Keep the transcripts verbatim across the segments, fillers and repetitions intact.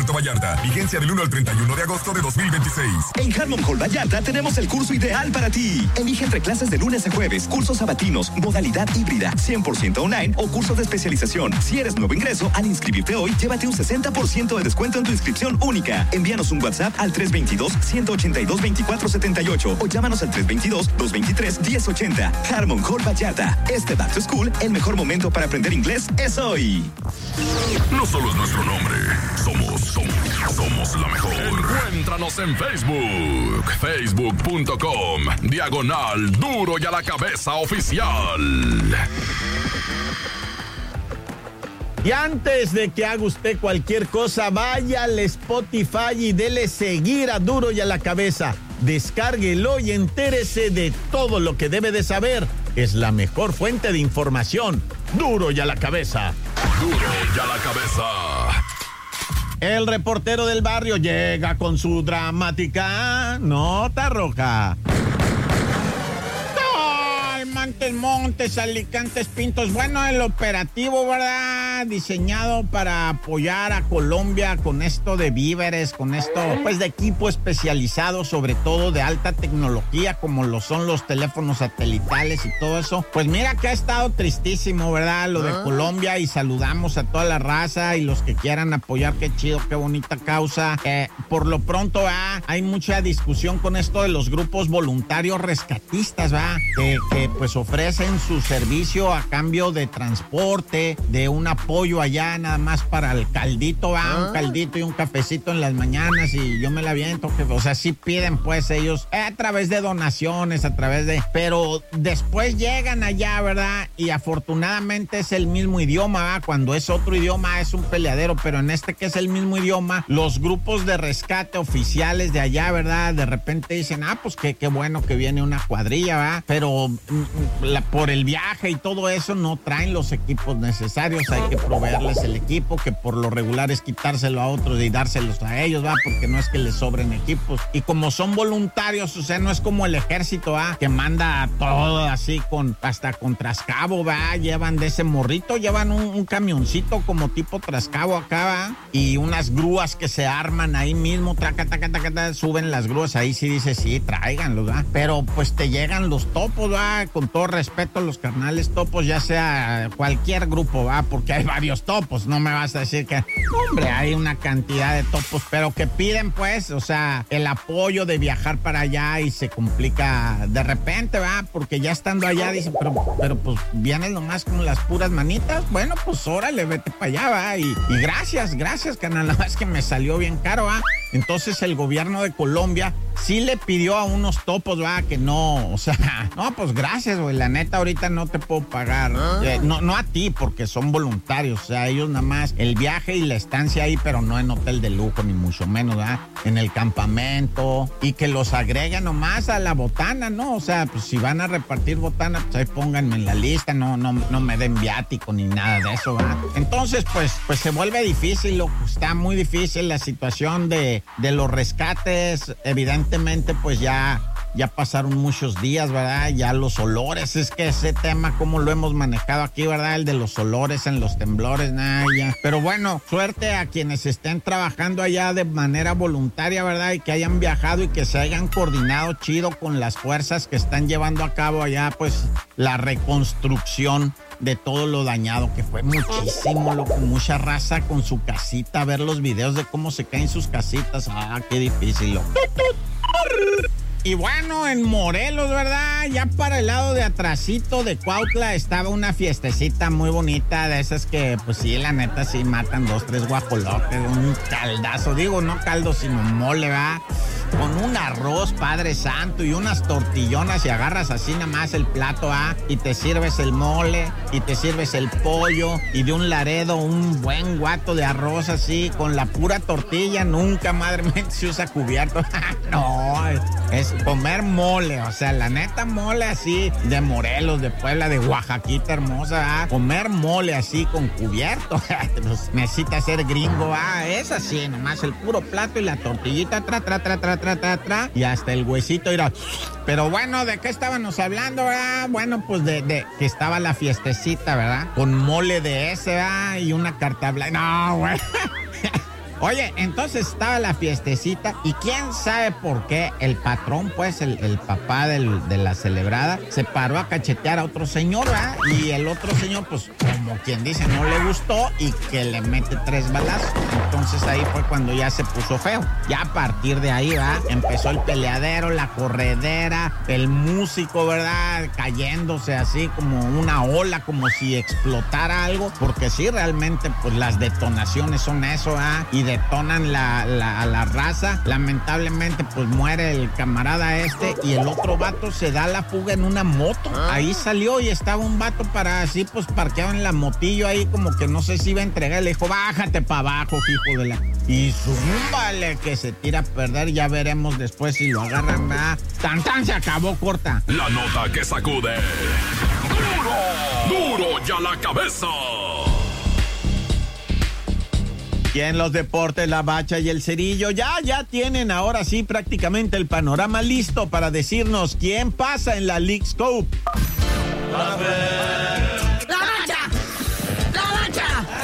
Puerto Vallarta. Vigencia del uno al treinta y uno de agosto de dos mil veintiséis. En Harmon Hall Vallarta tenemos el curso ideal para ti. Elige entre clases de lunes a jueves, cursos sabatinos, modalidad híbrida, cien por ciento online o cursos de especialización. Si eres nuevo ingreso, al inscribirte hoy, llévate un sesenta por ciento de descuento en tu inscripción única. Envíanos un WhatsApp al tres dos dos, uno ocho dos, dos cuatro siete ocho o llámanos al tres dos dos, dos dos tres, uno cero ocho cero. Harmon Hall Vallarta. Este Back to School, el mejor momento para aprender inglés es hoy. No solo es nuestro nombre, somos, somos, somos la mejor. Encuéntranos en Facebook, facebook punto com, diagonal Duro y a la Cabeza Oficial. Y antes de que haga usted cualquier cosa, vaya al Spotify y dele seguir a Duro y a la Cabeza. Descárguelo y entérese de todo lo que debe de saber. Es la mejor fuente de información. Duro y a la Cabeza. Duro y a la Cabeza. El reportero del barrio llega con su dramática nota roja. Montes, Montes, Alicantes, Pintos. Bueno, el operativo, ¿verdad? Diseñado para apoyar a Colombia con esto de víveres, con esto, pues, de equipo especializado, sobre todo de alta tecnología, como lo son los teléfonos satelitales y todo eso. Pues mira que ha estado tristísimo, ¿verdad? Lo de Colombia, y saludamos a toda la raza y los que quieran apoyar. Qué chido, qué bonita causa. Eh, por lo pronto, ¿verdad? Hay mucha discusión con esto de los grupos voluntarios rescatistas, ¿verdad? Que, que pues ofrecen su servicio a cambio de transporte, de un apoyo allá nada más para el caldito, ¿va? Ah. Un caldito y un cafecito en las mañanas y yo me la aviento, que, o sea, sí piden pues ellos eh, a través de donaciones, a través de... Pero después llegan allá, ¿verdad? Y afortunadamente es el mismo idioma, ¿va? Cuando es otro idioma es un peleadero, pero en este que es el mismo idioma, los grupos de rescate oficiales de allá, ¿verdad? De repente dicen, ah, pues qué, qué bueno que viene una cuadrilla, ¿va? Pero... La, por el viaje y todo eso no traen los equipos necesarios, hay que proveerles el equipo, que por lo regular es quitárselo a otros y dárselos a ellos, ¿va? Porque no es que les sobren equipos. Y como son voluntarios, o sea, no es como el ejército, ¿va? Que manda todo así con, hasta con trascabo, ¿va? Llevan de ese morrito, llevan un, un camioncito como tipo trascabo acá, ¿va? Y unas grúas que se arman ahí mismo, traca, taca, taca, taca, suben las grúas, ahí sí dice, sí, tráiganlos, ¿va? Pero pues te llegan los topos, ¿va? Con todo respeto a los carnales topos, ya sea cualquier grupo, va, porque hay varios topos, no me vas a decir que, hombre, hay una cantidad de topos, pero que piden, pues, o sea, el apoyo de viajar para allá y se complica de repente, va, porque ya estando allá dicen, pero, pero pues, vienes nomás con las puras manitas, bueno, pues, órale, vete para allá, va, y, y gracias, gracias, carnal, la verdad es que me salió bien caro, va. Entonces el gobierno de Colombia sí le pidió a unos topos, va, que no, o sea, no, pues gracias, güey, la neta ahorita no te puedo pagar, ¿Ah? eh, no, no a ti, porque son voluntarios, o sea, ellos nada más el viaje y la estancia ahí, pero no en hotel de lujo, ni mucho menos, ¿verdad? En el campamento, y que los agreguen nomás a la botana, ¿no? O sea, pues si van a repartir botana, pues ahí pónganme en la lista, no, no, no me den viático ni nada de eso, ¿verdad? Entonces, pues, pues se vuelve difícil, loco, está muy difícil la situación de, de los rescates, evidentemente, pues ya... Ya pasaron muchos días, ¿verdad? Ya los olores, es que ese tema, como lo hemos manejado aquí, ¿verdad? El de los olores en los temblores, nada, ya. Pero bueno, suerte a quienes estén trabajando allá de manera voluntaria, ¿verdad? Y que hayan viajado y que se hayan coordinado chido con las fuerzas que están llevando a cabo allá, pues, la reconstrucción de todo lo dañado, que fue muchísimo, loco, mucha raza con su casita, ver los videos de cómo se caen sus casitas, ah, qué difícil, loco. Y bueno, en Morelos, ¿verdad? Ya para el lado de atrasito de Cuautla estaba una fiestecita muy bonita, de esas que, pues sí, la neta, sí matan dos, tres guajolotes, un caldazo, digo, no caldo, sino mole, ¿verdad? Con un arroz, Padre Santo, y unas tortillonas, y agarras así nada más el plato, ¿ah? Y te sirves el mole, y te sirves el pollo, y de un Laredo, un buen guato de arroz así, con la pura tortilla, nunca, madre mía, se usa cubierto. No, es comer mole, o sea, la neta mole así, de Morelos, de Puebla, de Oaxaquita hermosa, ¿ah? Comer mole así con cubierto, pues necesita ser gringo, ¿ah? Es así, nomás el puro plato y la tortillita, tra, tra, tra, tra, tra, tra, tra, y hasta el huesito, mira. Pero bueno, ¿de qué estábamos hablando, verdad? Bueno, pues de, de que estaba la fiestecita, ¿verdad? Con mole de ese, ¿verdad? Y una carta blanca. No, güey. Oye, entonces estaba la fiestecita y quién sabe por qué el patrón, pues el, el papá del, de la celebrada, se paró a cachetear a otro señor, ¿verdad? Y el otro señor, pues como quien dice, no le gustó y que le mete tres balazos. Entonces ahí fue cuando ya se puso feo. Ya a partir de ahí, ¿verdad? Empezó el peleadero, la corredera, el músico, ¿verdad? Cayéndose así como una ola, como si explotara algo, porque sí, realmente, pues las detonaciones son eso, ¿verdad? Y detonan la, la, a la raza. Lamentablemente, pues muere el camarada este y el otro vato se da la fuga en una moto. Ahí salió y estaba un vato para así, pues parqueado en la motillo ahí, como que no sé si iba a entregar. Le dijo, bájate para abajo, hijo de la... Y zúmbale, que se tira a perder. Ya veremos después si lo agarran, ¿verdad? Tan tan, se acabó, corta. La nota que sacude. ¡Duro! ¡Duro ya la cabeza! Y en los deportes, la Bacha y el Cerillo ya, ya tienen ahora sí prácticamente el panorama listo para decirnos quién pasa en la Leagues Cup. ¡La Bacha! ¡La Bacha!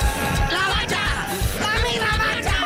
¡La Bacha! ¡Dame la Bacha!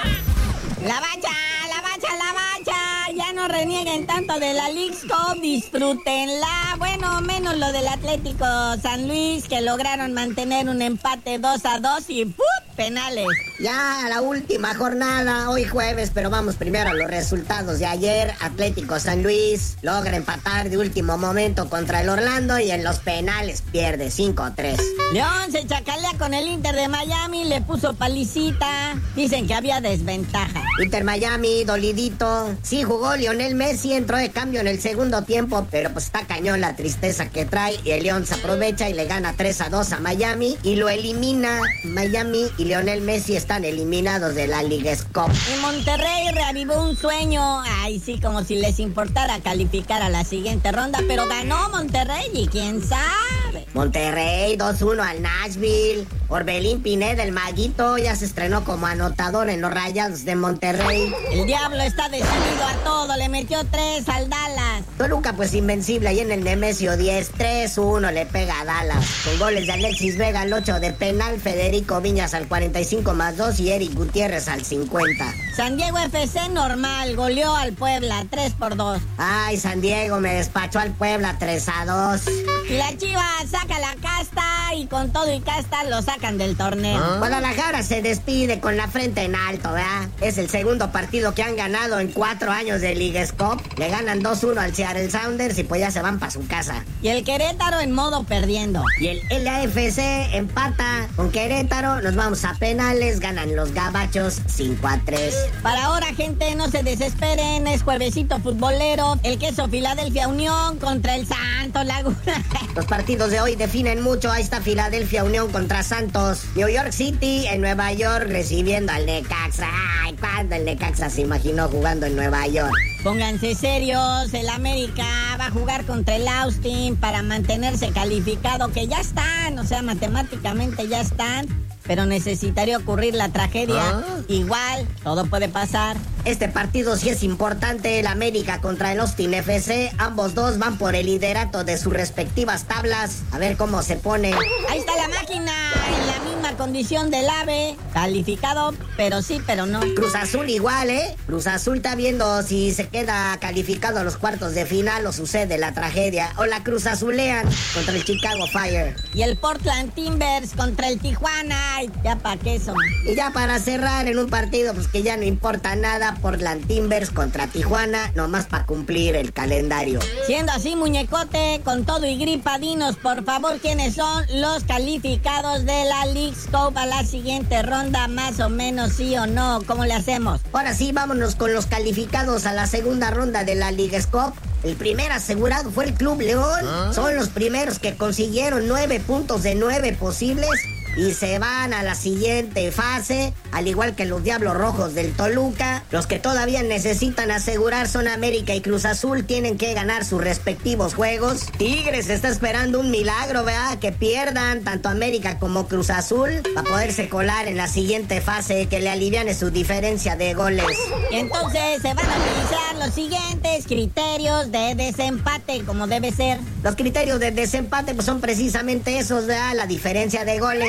La Bacha, la Bacha, la Bacha. Ya no renieguen tanto de la Leagues Cup, disfrútenla. Bueno, menos lo del Atlético San Luis, que lograron mantener un empate dos a dos y ¡pum! Penales. Ya a la última jornada, hoy jueves, pero vamos primero a los resultados de ayer. Atlético San Luis logra empatar de último momento contra el Orlando y en los penales pierde cinco a tres. León se chacalea con el Inter de Miami, le puso palicita. Dicen que había desventaja. Inter Miami, dolidito. Sí jugó Lionel Messi, entró de cambio en el segundo tiempo, pero pues está cañón la tristeza que trae y el León se aprovecha y le gana tres a dos a Miami y lo elimina. Miami y Lionel Messi están eliminados de la Leagues Cup. En Monterrey reavivó un sueño. Ay, sí, como si les importara calificar a la siguiente ronda, pero ganó Monterrey y quién sabe. Monterrey dos uno al Nashville. Orbelín Pineda, el maguito, ya se estrenó como anotador en los Rayados de Monterrey. El Diablo está decidido a todo, le metió tres al Dallas. Toluca pues invencible ahí en el Nemesio diez, tres uno le pega a Dallas. Con goles de Alexis Vega al ocho de penal, Federico Viñas al cuarenta y cinco más dos y Eric Gutiérrez al cincuenta. San Diego F C normal, goleó al Puebla tres por dos. Ay, San Diego me despachó al Puebla tres a dos. Y la Chivas saca la casta y con todo y casta lo sacan del torneo. ¿Ah? Guadalajara se despide con la frente en alto, ¿verdad? Es el segundo partido que han ganado en cuatro años de Leagues Cup. Le ganan dos uno al Seattle Sounders y pues ya se van para su casa. Y el Querétaro en modo perdiendo. Y el L A F C empata con Querétaro. Nos vamos a penales, ganan los gabachos cinco a tres. Para ahora, gente, no se desesperen, es juevesito futbolero. El Queso Filadelfia Unión contra el Santos Laguna. Los partidos de hoy definen mucho. Ahí está Filadelfia Unión contra Santos. New York City en Nueva York recibiendo al Necaxa. Ay, ¿cuándo el Necaxa se imaginó jugando en Nueva York? Pónganse serios, el América va a jugar contra el Austin para mantenerse calificado, que ya están, o sea, matemáticamente ya están, pero necesitaría ocurrir la tragedia. ¿Ah? Igual, todo puede pasar. Este partido sí es importante, el América contra el Austin F C, ambos dos van por el liderato de sus respectivas tablas, a ver cómo se pone. Ahí está la máquina, en la misma condición del AVE, calificado, pero sí, pero no. Cruz Azul igual, ¿eh? Cruz Azul está viendo si se queda calificado a los cuartos de final o sucede la tragedia, o la Cruz Azulean contra el Chicago Fire. Y el Portland Timbers contra el Tijuana, ay, ya pa' qué eso. Y ya para cerrar en un partido pues que ya no importa nada, Portland Timbers contra Tijuana, nomás para cumplir el calendario. Siendo así, muñecote, con todo y gripa, dinos por favor quiénes son los calificados de la Leagues Cup a la siguiente ronda, más o menos sí o no, ¿cómo le hacemos? Ahora sí, vámonos con los calificados a la segunda ronda de la Leagues Cup. El primer asegurado fue el Club León. ¿Ah? Son los primeros que consiguieron nueve puntos de nueve posibles y se van a la siguiente fase, al igual que los Diablos Rojos del Toluca. Los que todavía necesitan asegurar son América y Cruz Azul, tienen que ganar sus respectivos juegos. Tigres está esperando un milagro, ¿verdad? Que pierdan tanto América como Cruz Azul para poderse colar en la siguiente fase, que le aliviane su diferencia de goles. Y entonces se van a utilizar los siguientes criterios de desempate, como debe ser. Los criterios de desempate pues son precisamente esos, ¿verdad? La diferencia de goles.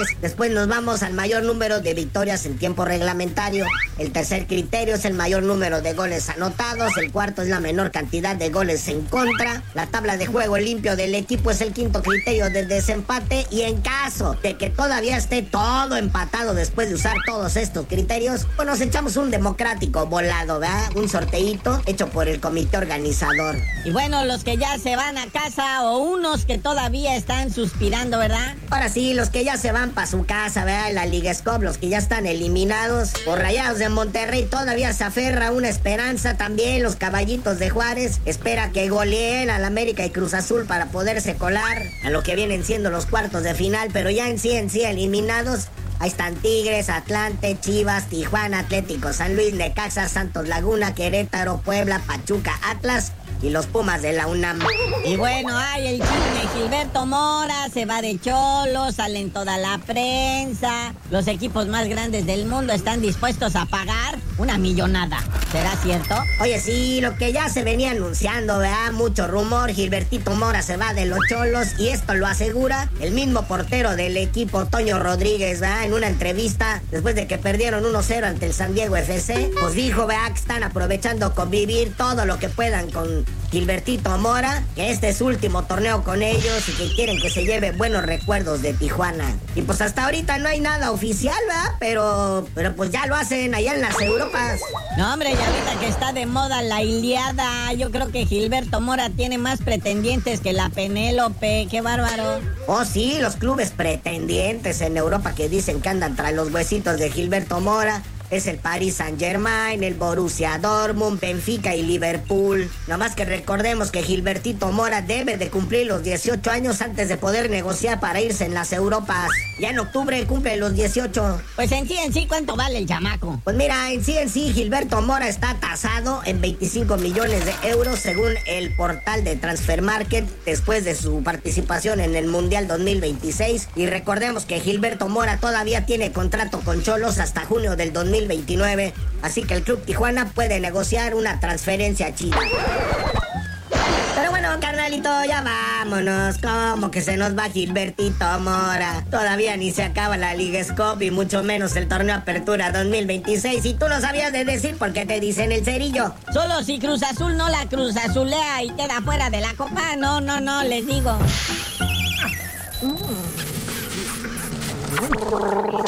Después nos vamos al mayor número de victorias en tiempo reglamentario. El tercer criterio es el mayor número de goles anotados. El cuarto es la menor cantidad de goles en contra. La tabla de juego limpio del equipo es el quinto criterio del desempate. Y en caso de que todavía esté todo empatado después de usar todos estos criterios, pues nos echamos un democrático volado, ¿verdad? Un sorteíto hecho por el comité organizador. Y bueno, los que ya se van a casa o unos que todavía están suspirando, ¿verdad? Ahora sí, los que ya se van para su casa, ¿verdad? En la Liga Scope, los que ya están eliminados. Por Rayados de Monterrey todavía se aferra una esperanza también. Los Caballitos de Juárez espera que goleen al América y Cruz Azul para poderse colar a lo que vienen siendo los cuartos de final. Pero ya en sí, en sí, eliminados, ahí están Tigres, Atlante, Chivas, Tijuana, Atlético San Luis, Necaxa, Santos Laguna, Querétaro, Puebla, Pachuca, Atlas y los Pumas de la UNAM. Y bueno, hay el chisme, Gilberto Mora se va de Cholos, sale en toda la prensa. Los equipos más grandes del mundo están dispuestos a pagar una millonada. ¿Será cierto? Oye, sí, lo que ya se venía anunciando, ¿verdad? Mucho rumor, Gilbertito Mora se va de los Cholos y esto lo asegura el mismo portero del equipo, Toño Rodríguez, ¿verdad? En una entrevista, después de que perdieron uno cero ante el San Diego F C, pues dijo, ¿verdad? Que están aprovechando convivir todo lo que puedan con Gilbertito Mora, que este es su último torneo con ellos y que quieren que se lleve buenos recuerdos de Tijuana. Y pues hasta ahorita no hay nada oficial, ¿verdad? Pero, pero pues ya lo hacen allá en las Europas. No, hombre, ya ahorita que está de moda la Iliada, yo creo que Gilberto Mora tiene más pretendientes que la Penélope. ¡Qué bárbaro! Oh, sí, los clubes pretendientes en Europa que dicen que andan tras los huesitos de Gilberto Mora es el Paris Saint-Germain, el Borussia Dortmund, Benfica y Liverpool. Nomás que recordemos que Gilbertito Mora debe de cumplir los dieciocho años antes de poder negociar para irse en las Europas. Ya en octubre cumple los dieciocho. Pues en sí, en sí, ¿cuánto vale el chamaco? Pues mira, en sí, en sí, Gilberto Mora está tasado en veinticinco millones de euros según el portal de Transfer Market después de su participación en el Mundial dos mil veintiséis. Y recordemos que Gilberto Mora todavía tiene contrato con Cholos hasta junio del dos mil veintinueve, así que el Club Tijuana puede negociar una transferencia chida. Pero bueno, carnalito, ya vámonos. ¿Cómo que se nos va Gilbertito Mora? Todavía ni se acaba la Liga Scope y mucho menos el torneo Apertura dos mil veintiséis. Y tú no sabías de decir por qué te dicen el cerillo. Solo si Cruz Azul no la Cruz Azulea y queda fuera de la copa. No, no, no, les digo. Mm.